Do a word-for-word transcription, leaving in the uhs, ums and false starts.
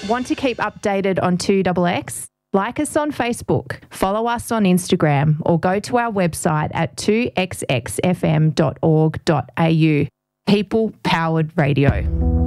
Want to keep updated on two X X? Like us on Facebook, follow us on Instagram, or go to our website at two x x f m dot org dot a u. People Powered Radio.